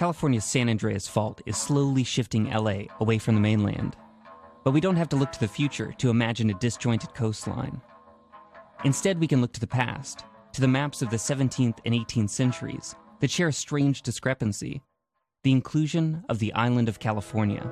California's San Andreas Fault is slowly shifting LA away from the mainland. But we don't have to look to the future to imagine a disjointed coastline. Instead, we can look to the past, to the maps of the 17th and 18th centuries that share a strange discrepancy: the inclusion of the island of California.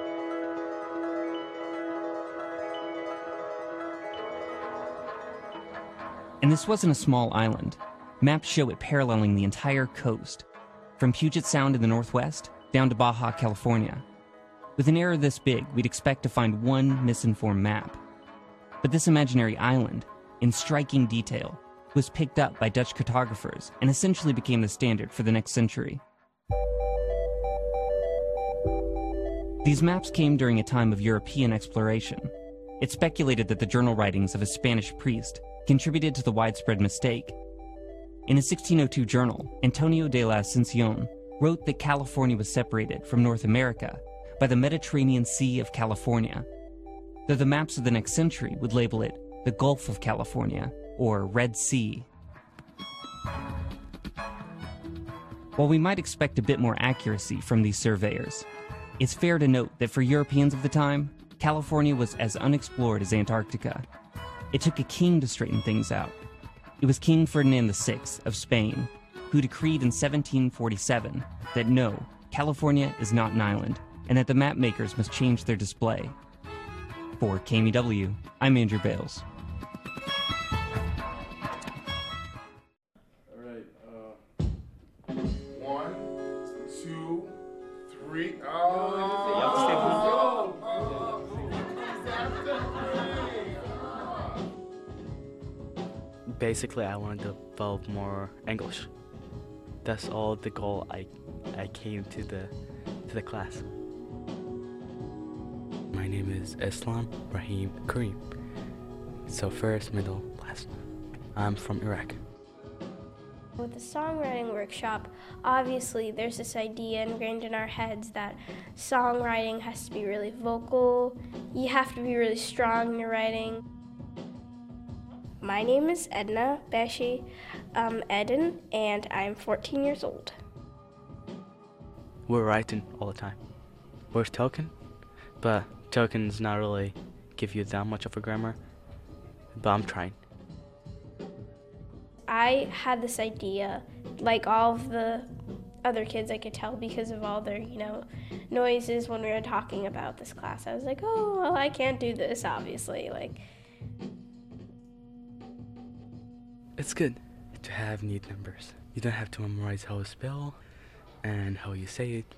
And this wasn't a small island. Maps show it paralleling the entire coast, from Puget Sound in the northwest down to Baja California. With an area this big, we'd expect to find one misinformed map. But this imaginary island, in striking detail, was picked up by Dutch cartographers and essentially became the standard for the next century. These maps came during a time of European exploration. It's speculated that the journal writings of a Spanish priest contributed to the widespread mistake. In a 1602 journal, Antonio de la Ascensión wrote that California was separated from North America by the Mediterranean Sea of California, though the maps of the next century would label it the Gulf of California, or Red Sea. While we might expect a bit more accuracy from these surveyors, it's fair to note that for Europeans of the time, California was as unexplored as Antarctica. It took a king to straighten things out. It was King Ferdinand VI of Spain, who decreed in 1747 that no, California is not an island, and that the map makers must change their display. For KMEW, I'm Andrew Bales. All right, 1, 2, 3. Basically, I wanted to develop more English. That's all the goal I came to the class. My name is Islam Rahim Kareem. So first, middle, last. I'm from Iraq. With the songwriting workshop, obviously there's this idea ingrained in our heads that songwriting has to be really vocal. You have to be really strong in your writing. My name is Edna Bashi Eden, and I'm 14 years old. We're writing all the time. We're talking, but tokens not really give you that much of a grammar, but I'm trying. I had this idea, like all of the other kids, I could tell because of all their, noises when we were talking about this class. I was like, oh, well, I can't do this, obviously. It's good to have neat numbers. You don't have to memorize how you spell and how you say it.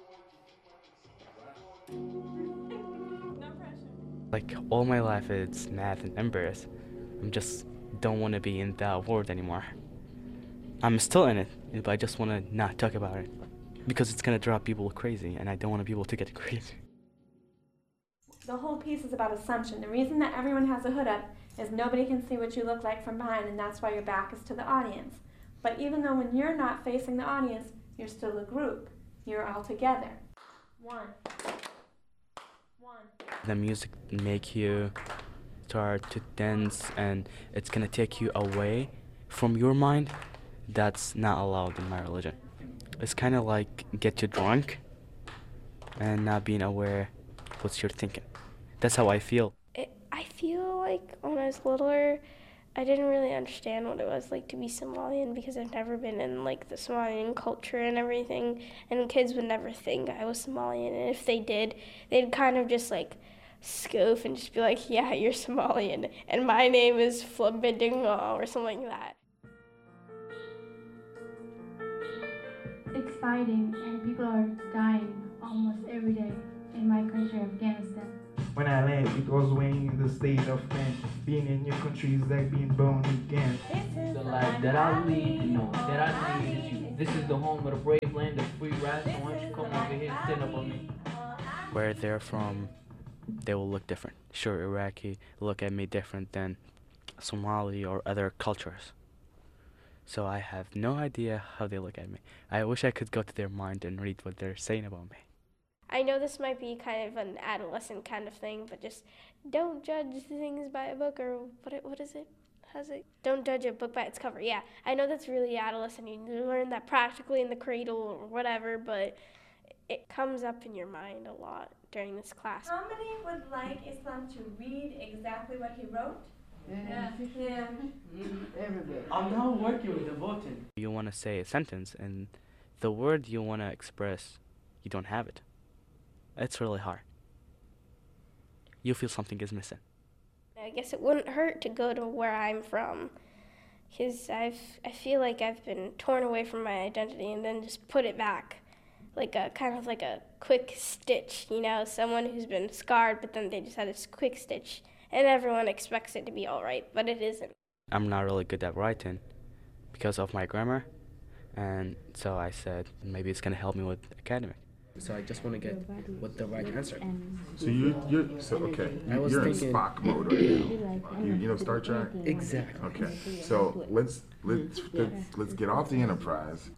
Like all my life it's math and numbers. I'm just don't want to be in that world anymore. I'm still in it, but I just want to not talk about it because it's gonna drive people crazy, and I don't want people to get crazy. The whole piece is about assumption. The reason that everyone has a hood up is nobody can see what you look like from behind, and that's why your back is to the audience. But even though when you're not facing the audience, you're still a group. You're all together. One. The music make you start to dance, and it's gonna take you away from your mind. That's not allowed in my religion. It's kind of like get you drunk and not being aware what you're thinking. That's how I feel. I feel like when I was littler, I didn't really understand what it was like to be Somalian because I've never been in the Somalian culture and everything, and kids would never think I was Somalian, and if they did, they'd kind of just scoof and just be like, yeah, you're Somalian, and my name is Flabidingo or something like that. It's fighting and people are dying almost every day in my country, Afghanistan. When I landed, it was weighing in the state of pain. Being in your country is like being born again. The life that I lead, that I need is you. This is the home of the brave land of free rats, so why don't you come over here and stand up on me? Where they're from, they will look different. Sure, Iraqi look at me different than Somali or other cultures. So I have no idea how they look at me. I wish I could go to their mind and read what they're saying about me. I know this might be kind of an adolescent kind of thing, but just don't judge things by a book, or what is it? has it? Don't judge a book by its cover. Yeah, I know that's really adolescent. You learn that practically in the cradle or whatever, but it comes up in your mind a lot during this class. How many would like Islam to read exactly what he wrote? Yeah. Everybody. I'm not working with the voting. You want to say a sentence, and the word you want to express, you don't have it. It's really hard. You feel something is missing. I guess it wouldn't hurt to go to where I'm from, because I feel like I've been torn away from my identity and then just put it back, like a kind of like a quick stitch, you know, someone who's been scarred, but then they just had this quick stitch, and everyone expects it to be all right, but it isn't. I'm not really good at writing because of my grammar, and so I said maybe it's gonna help me with academic. So I just want to get what the right answer. So you're so okay. You're in Spock mode right now. You know Star Trek? Exactly. Okay. So let's get off the Enterprise.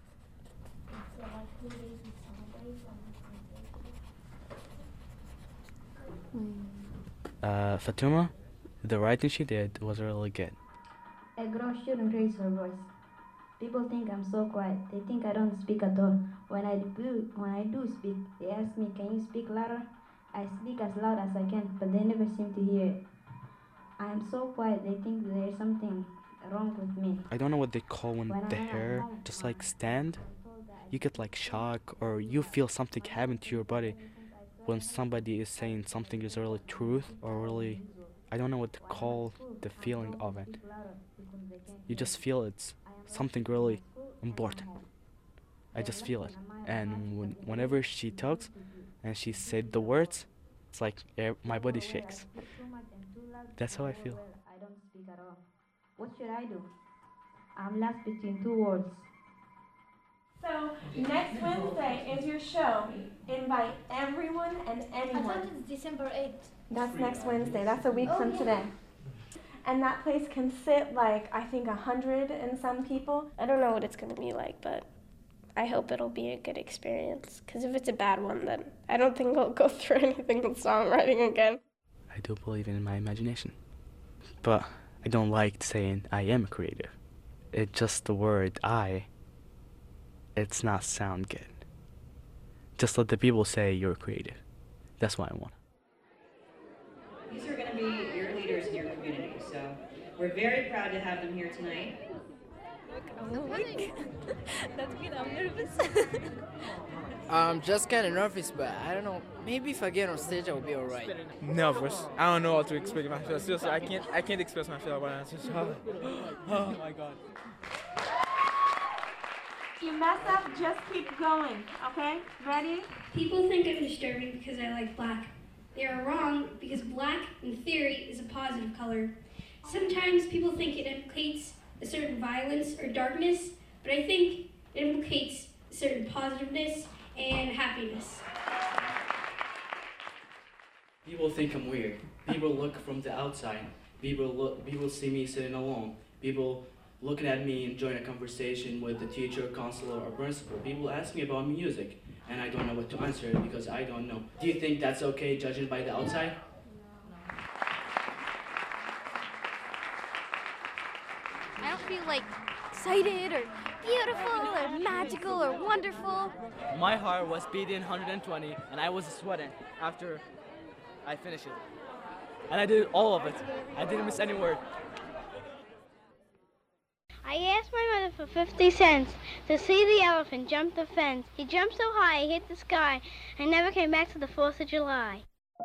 Fatuma, the writing she did was really good. A girl shouldn't raise her voice. People think I'm so quiet. They think I don't speak at all. When I do speak, they ask me, "Can you speak louder?" I speak as loud as I can, but they never seem to hear it. I am so quiet. They think there's something wrong with me. I don't know what they call when the hair just like stand. You get like shock, or you feel something happen to your body when somebody is saying something is really truth, or really, I don't know what to call the feeling of it. You just feel it's something really important. I just feel it. And whenever she talks and she said the words, it's like my body shakes. That's how I feel. I don't speak at all. What should I do? I'm lost between two words. So next Wednesday is your show. Invite everyone and anyone. I thought it's December 8th. That's next Wednesday. That's a week from today. And that place can sit like, I think, 100 and some people. I don't know what it's going to be like, but I hope it'll be a good experience. Because if it's a bad one, then I don't think I'll go through anything with songwriting again. I do believe in my imagination. But I don't like saying I am creative. It's just the word I. It's not sound good. Just let the people say you're creative. That's what I want. These are going to be your leaders in your community, so we're very proud to have them here tonight. That's good, I'm nervous. I'm just kind of nervous, but I don't know. Maybe if I get on stage, I'll be alright. Nervous. I don't know how to express myself. Seriously, I can't express myself when I'm just, oh my God. If you mess up, just keep going, okay? Ready? People think I'm disturbing because I like black. They are wrong because black, in theory, is a positive color. Sometimes people think it implicates a certain violence or darkness, but I think it implicates a certain positiveness and happiness. People think I'm weird. People look from the outside. People see me sitting alone. People looking at me enjoying a conversation with the teacher, counselor, or principal. People ask me about music, and I don't know what to answer because I don't know. Do you think that's okay, judging by the outside? I don't feel like excited or beautiful or magical or wonderful. My heart was beating 120, and I was sweating after I finished it. And I did all of it. I didn't miss any word. I asked my mother for 50 cents to see the elephant jump the fence. He jumped so high he hit the sky and never came back to the 4th of July.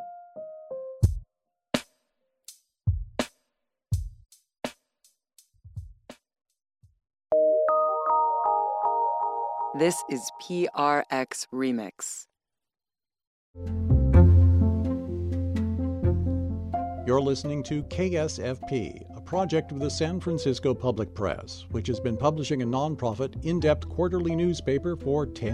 This is PRX Remix. You're listening to KSFP, a project of the San Francisco Public Press, which has been publishing a nonprofit, in-depth quarterly newspaper for 10